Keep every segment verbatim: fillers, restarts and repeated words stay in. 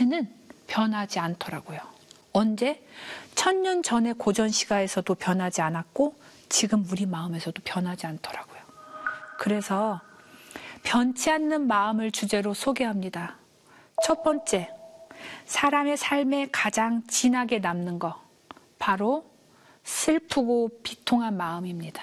자체는 변하지 않더라고요. 언제? 천년 전의 고전 시가에서도 변하지 않았고 지금 우리 마음에서도 변하지 않더라고요. 그래서 변치 않는 마음을 주제로 소개합니다. 첫 번째, 사람의 삶에 가장 진하게 남는 거, 바로 슬프고 비통한 마음입니다.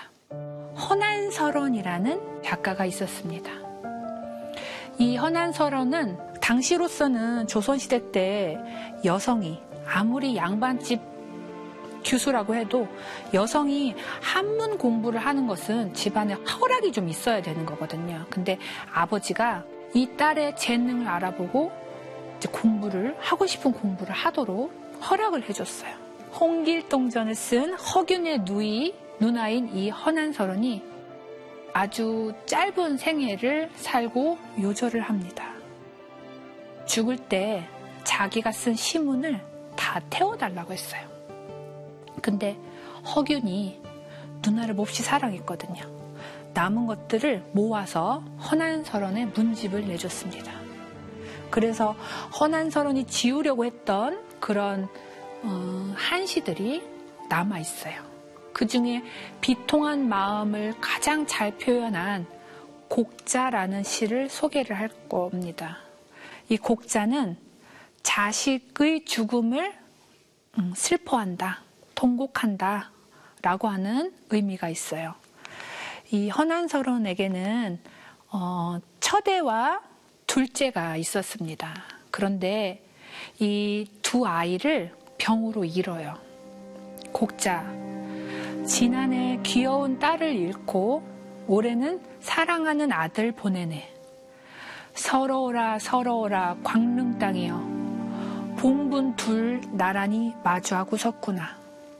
허난설원이라는 작가가 있었습니다. 이 허난설원은 당시로서는 조선시대 때 여성이 아무리 양반집 규수라고 해도 여성이 한문 공부를 하는 것은 집안에 허락이 좀 있어야 되는 거거든요. 근데 아버지가 이 딸의 재능을 알아보고 이제 공부를, 하고 싶은 공부를 하도록 허락을 해줬어요. 홍길동전을 쓴 허균의 누이, 누나인 이 허난설원이 아주 짧은 생애를 살고 요절을 합니다. 죽을 때 자기가 쓴 시문을 다 태워달라고 했어요. 근데 허균이 누나를 몹시 사랑했거든요. 남은 것들을 모아서 허난설원의 문집을 내줬습니다. 그래서 허난설원이 지우려고 했던 그런 어, 한시들이 남아있어요. 그 중에 비통한 마음을 가장 잘 표현한 곡자라는 시를 소개를 할 겁니다. 이 곡자는 자식의 죽음을 음, 슬퍼한다, 통곡한다 라고 하는 의미가 있어요. 이 허난설원에게는 어, 첫애와 둘째가 있었습니다. 그런데 이 두 아이를 병으로 잃어요. 곡자, 지난해 귀여운 딸을 잃고 올해는 사랑하는 아들 보내네. 서러워라 서러워라 광릉 땅이여, 봉분 둘 나란히 마주하고 섰구나.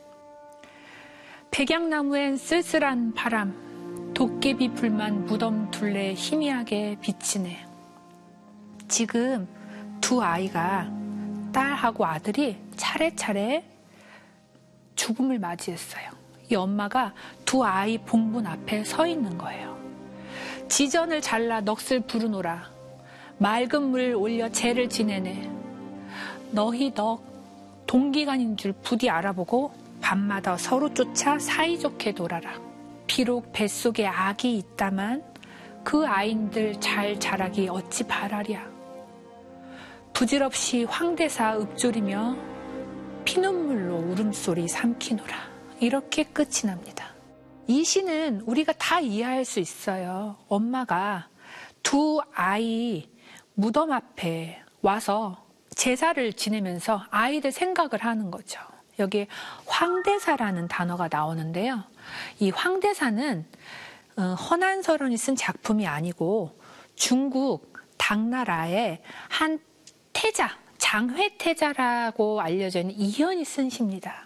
백양나무엔 쓸쓸한 바람, 도깨비 불만 무덤 둘레 희미하게 비치네. 지금 두 아이가, 딸하고 아들이 차례차례 죽음을 맞이했어요. 이 엄마가 두 아이 봉분 앞에 서 있는 거예요. 지전을 잘라 넋을 부르노라. 맑은 물 올려 재를 지내네. 너희 넋 동기간인 줄 부디 알아보고 밤마다 서로 쫓아 사이좋게 놀아라. 비록 뱃속에 악이 있다만 그 아인들 잘 자라기 어찌 바라랴. 부질없이 황대사 읊조리며 피눈물로 울음소리 삼키노라. 이렇게 끝이 납니다. 이 시는 우리가 다 이해할 수 있어요. 엄마가 두 아이 무덤 앞에 와서 제사를 지내면서 아이들 생각을 하는 거죠. 여기에 황대사라는 단어가 나오는데요. 이 황대사는 허난설원이 쓴 작품이 아니고 중국 당나라의 한 태자, 장회태자라고 알려져 있는 이현이 쓴 시입니다.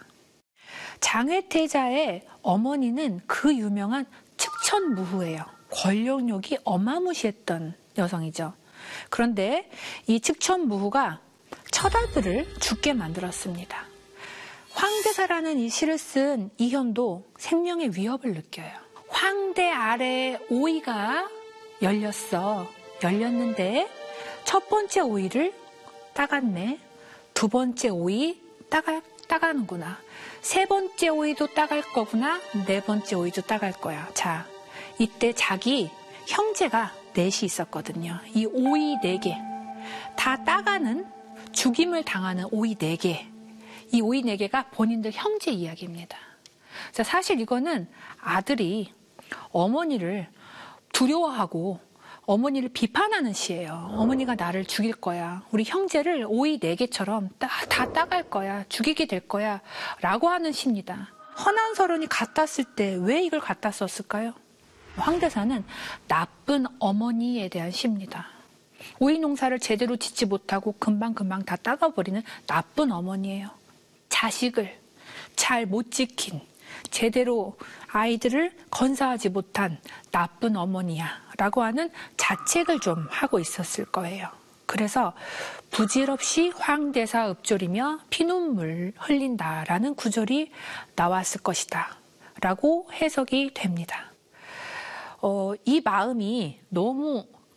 장회태자의 어머니는 그 유명한 측천무후예요. 권력욕이 어마무시했던 여성이죠. 그런데 이 측천무후가 처아들을 죽게 만들었습니다. 황대사라는 이 시를 쓴 이현도 생명의 위협을 느껴요. 황대 아래 오이가 열렸어. 열렸는데 첫 번째 오이를 따갔네. 두 번째 오이 따가, 따가는구나. 세 번째 오이도 따갈 거구나. 네 번째 오이도 따갈 거야. 자, 이때 자기 형제가 넷이 있었거든요. 이 오이 네 개. 다 따가는, 죽임을 당하는 오이 네 개. 이 오이 네 개가 본인들 형제 이야기입니다. 자, 사실 이거는 아들이 어머니를 두려워하고 어머니를 비판하는 시예요. 어머니가 나를 죽일 거야. 우리 형제를 오이 네 개처럼 다, 다 따갈 거야. 죽이게 될 거야. 라고 하는 시입니다. 허난설원이 갖다 쓸 때 왜 이걸 갖다 썼을까요? 황대사는 나쁜 어머니에 대한 시입니다. 오이 농사를 제대로 짓지 못하고 금방금방 다 따가버리는 나쁜 어머니예요. 자식을 잘 못 지킨, 제대로 아이들을 건사하지 못한 나쁜 어머니야 라고 하는 자책을 좀 하고 있었을 거예요. 그래서 부질없이 황대사 읊조리며 피눈물 흘린다라는 구절이 나왔을 것이다 라고 해석이 됩니다. 어, 이 마음이 너무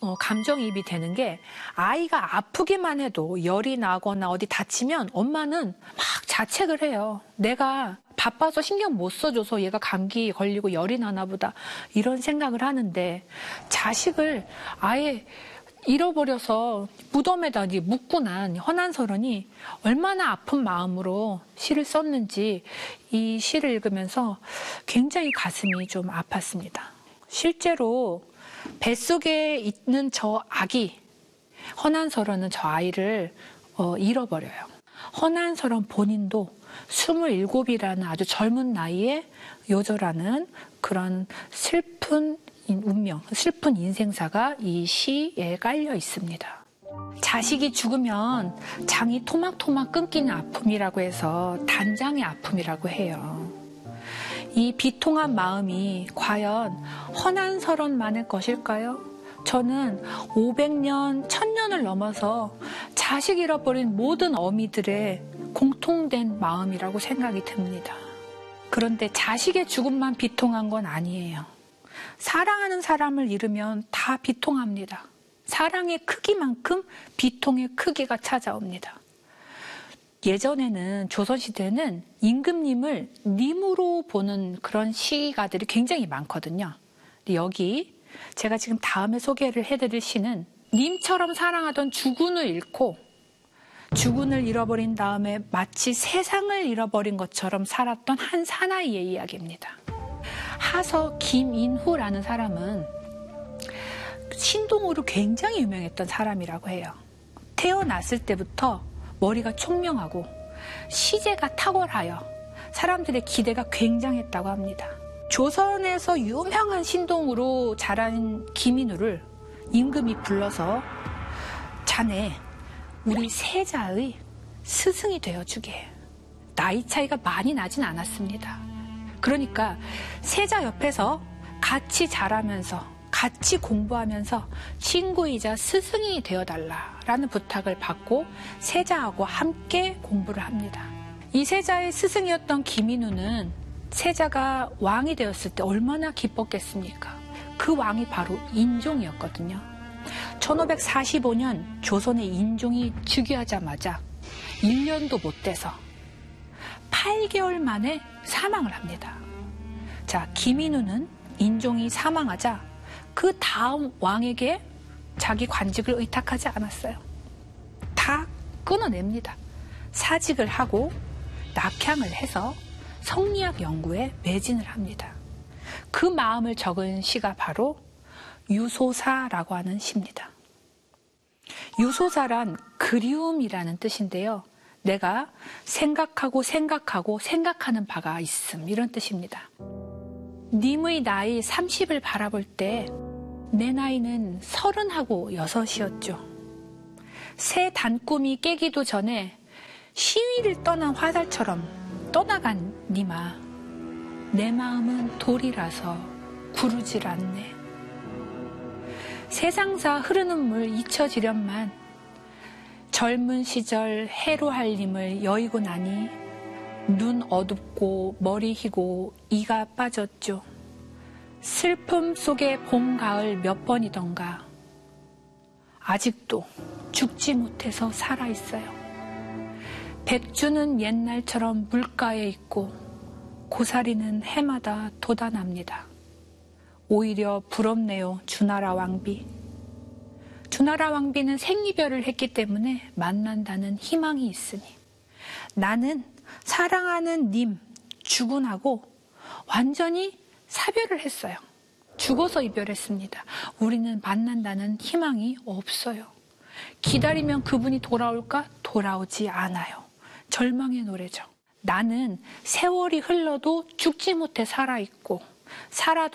어, 감정이입이 되는 게 아이가 아프기만 해도 열이 나거나 어디 다치면 엄마는 막 자책을 해요. 내가 바빠서 신경 못 써줘서 얘가 감기 걸리고 열이 나나 보다 이런 생각을 하는데 자식을 아예 잃어버려서 무덤에다 묻고 난 헌한서른이 얼마나 아픈 마음으로 시를 썼는지 이 시를 읽으면서 굉장히 가슴이 좀 아팠습니다. 실제로 뱃속에 있는 저 아기, 헌한서른은 저 아이를 어, 잃어버려요. 헌한서른 본인도 스물일곱이라는 아주 젊은 나이에 요절하는 그런 슬픈 운명, 슬픈 인생사가 이 시에 깔려 있습니다. 자식이 죽으면 장이 토막토막 끊기는 아픔이라고 해서 단장의 아픔이라고 해요. 이 비통한 마음이 과연 헌한서른만의 것일까요? 저는 오백 년, 천 년을 넘어서 자식 잃어버린 모든 어미들의 공통된 마음이라고 생각이 듭니다. 그런데 자식의 죽음만 비통한 건 아니에요. 사랑하는 사람을 잃으면 다 비통합니다. 사랑의 크기만큼 비통의 크기가 찾아옵니다. 예전에는 조선시대는 임금님을 님으로 보는 그런 시가들이 굉장히 많거든요. 근데 여기 제가 지금 다음에 소개를 해드릴 시는 님처럼 사랑하던 주군을 잃고 주군을 잃어버린 다음에 마치 세상을 잃어버린 것처럼 살았던 한 사나이의 이야기입니다. 하서 김인후라는 사람은 신동으로 굉장히 유명했던 사람이라고 해요. 태어났을 때부터 머리가 총명하고 시제가 탁월하여 사람들의 기대가 굉장했다고 합니다. 조선에서 유명한 신동으로 자란 김인후를 임금이 불러서 자네 우리 세자의 스승이 되어주게. 나이 차이가 많이 나진 않았습니다. 그러니까 세자 옆에서 같이 자라면서 같이 공부하면서 친구이자 스승이 되어달라라는 부탁을 받고 세자하고 함께 공부를 합니다. 이 세자의 스승이었던 김인후는 세자가 왕이 되었을 때 얼마나 기뻤겠습니까? 그 왕이 바로 인종이었거든요. 천오백사십오 년 조선의 인종이 즉위하자마자 일 년도 못 돼서 팔 개월 만에 사망을 합니다. 자, 김인후는 인종이 사망하자 그 다음 왕에게 자기 관직을 의탁하지 않았어요. 다 끊어냅니다. 사직을 하고 낙향을 해서 성리학 연구에 매진을 합니다. 그 마음을 적은 시가 바로 유소사라고 하는 시입니다. 유소사란 그리움이라는 뜻인데요. 내가 생각하고 생각하고 생각하는 바가 있음, 이런 뜻입니다. 님의 나이 삼십을 바라볼 때 내 나이는 서른하고 여섯이었죠. 새 단꿈이 깨기도 전에 시위를 떠난 화살처럼 떠나간 님아, 내 마음은 돌이라서 구르질 않네. 세상사 흐르는 물 잊혀지련만 젊은 시절 해로할림을 여의고 나니 눈 어둡고 머리 희고 이가 빠졌죠. 슬픔 속에 봄, 가을 몇 번이던가 아직도 죽지 못해서 살아있어요. 백주는 옛날처럼 물가에 있고 고사리는 해마다 돋아납니다. 오히려 부럽네요, 주나라 왕비. 주나라 왕비는 생이별을 했기 때문에 만난다는 희망이 있으니 나는 사랑하는 님, 주군하고 완전히 사별을 했어요. 죽어서 이별했습니다. 우리는 만난다는 희망이 없어요. 기다리면 그분이 돌아올까? 돌아오지 않아요. 절망의 노래죠. 나는 세월이 흘러도 죽지 못해 살아있고 살아도